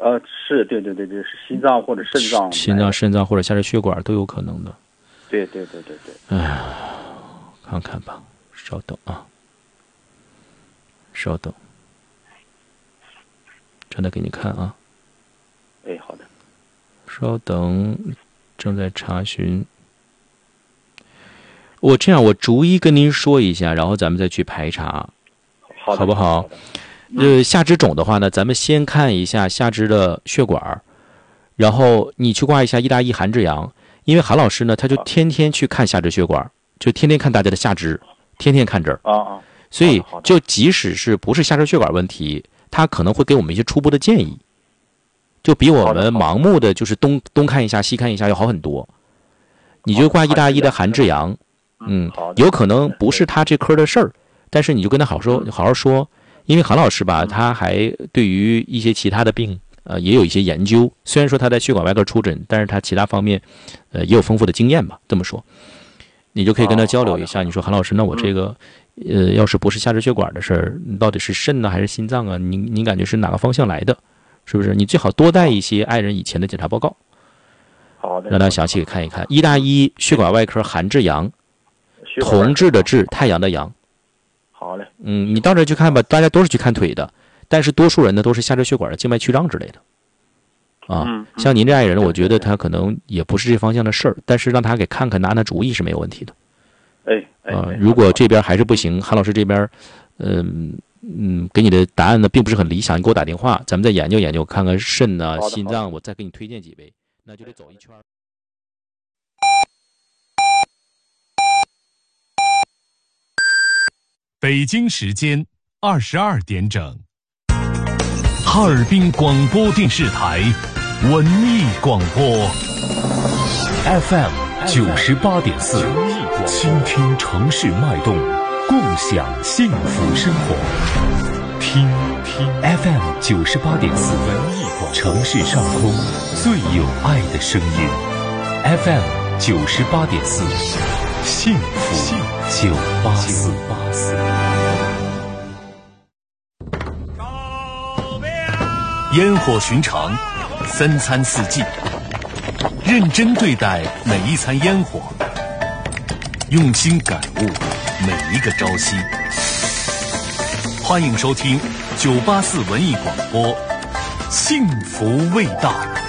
是，对，是心脏或者肾脏， 肾脏或者下肢血管都有可能的。 对。 哎，看看吧，稍等啊，稍等，正在给你看啊。 哎，好的。 稍等，正在查询。我逐一跟您说一下，然后咱们再去排查，好不好？下肢肿的话呢，咱们先看一下下肢的血管，然后你去挂一下医大医韩志阳，因为韩老师呢，他就天天去看下肢血管，就天天看大家的下肢，天天看这儿所以就即使是不是下肢血管问题，他可能会给我们一些初步的建议，就比我们盲目的就是东看一下西看一下要好很多。你就挂医大医的韩志阳，有可能不是他这科的事儿，但是你就跟他好好说。因为韩老师吧，他还对于一些其他的病，也有一些研究。虽然说他在血管外科出诊，但是他其他方面，也有丰富的经验吧。这么说，你就可以跟他交流一下。你说韩老师，那我这个，要是不是下肢血管的事儿，到底是肾呢还是心脏啊？您感觉是哪个方向来的？是不是？你最好多带一些爱人以前的检查报告， 好的， 让他详细给看一看。医大医血管外科韩志阳，同志的志，太阳的阳。 好嘞， 你到这去看吧，大家都是去看腿的，但是多数人呢都是下肢血管的静脉曲张之类的，像您这爱人，我觉得他可能也不是这方向的事儿，但是让他给看看，拿主意是没有问题的。如果这边还是不行，韩老师这边，给你的答案呢并不是很理想，你给我打电话，咱们再研究研究，看看肾啊、心脏，我再给你推荐几位，那就得走一圈。 北京时间22点整，哈尔滨广播电视台文艺广播 FM 98.4，倾听城市脉动，共享幸福生活。听 FM 98.4，文艺广播，城市上空最有爱的声音。FM 98.4，幸福984。烟火寻常，三餐四季，认真对待每一餐烟火，用心感悟每一个朝夕。欢迎收听984文艺广播，幸福味道。